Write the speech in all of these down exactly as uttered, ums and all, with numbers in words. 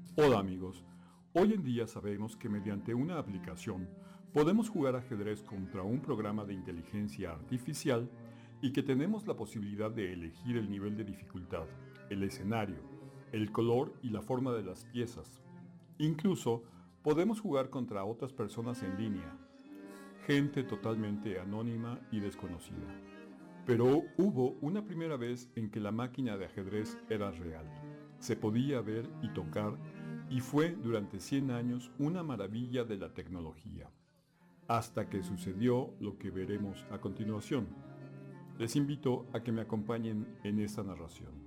Hola amigos, hoy en día sabemos que mediante una aplicación podemos jugar ajedrez contra un programa de inteligencia artificial y que tenemos la posibilidad de elegir el nivel de dificultad, el escenario, el color y la forma de las piezas. Incluso podemos jugar contra otras personas en línea, gente totalmente anónima y desconocida. Pero hubo una primera vez en que la máquina de ajedrez era real. Se podía ver y tocar y fue durante cien años una maravilla de la tecnología, hasta que sucedió lo que veremos a continuación. Les invito a que me acompañen en esta narración.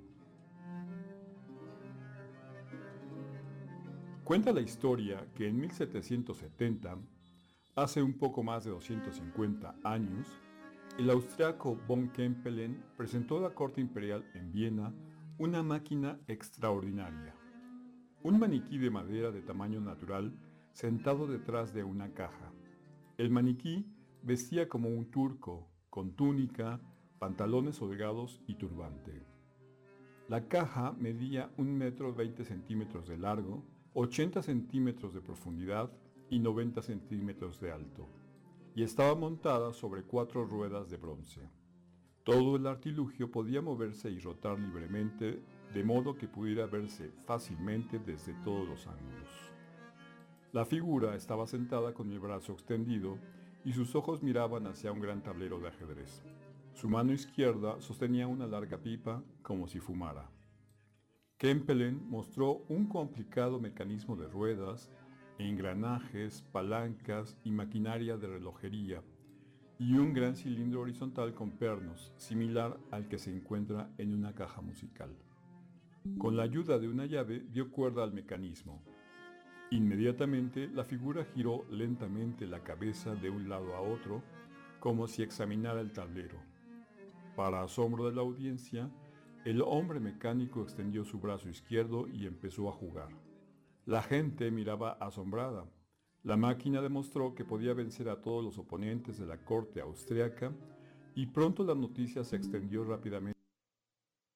Cuenta la historia que en mil setecientos setenta, hace un poco más de doscientos cincuenta años, el austriaco von Kempelen presentó a la corte imperial en Viena una máquina extraordinaria. Un maniquí de madera de tamaño natural sentado detrás de una caja. El maniquí vestía como un turco, con túnica, pantalones holgados y turbante. La caja medía un metro veinte centímetros de largo, ochenta centímetros de profundidad y noventa centímetros de alto, y estaba montada sobre cuatro ruedas de bronce. Todo el artilugio podía moverse y rotar libremente, de modo que pudiera verse fácilmente desde todos los ángulos. La figura estaba sentada con el brazo extendido y sus ojos miraban hacia un gran tablero de ajedrez. Su mano izquierda sostenía una larga pipa como si fumara. Kempelen mostró un complicado mecanismo de ruedas, engranajes, palancas y maquinaria de relojería, y un gran cilindro horizontal con pernos, similar al que se encuentra en una caja musical. Con la ayuda de una llave dio cuerda al mecanismo. Inmediatamente la figura giró lentamente la cabeza de un lado a otro, como si examinara el tablero. Para asombro de la audiencia, el hombre mecánico extendió su brazo izquierdo y empezó a jugar. La gente miraba asombrada. La máquina demostró que podía vencer a todos los oponentes de la corte austriaca y pronto la noticia se extendió rápidamente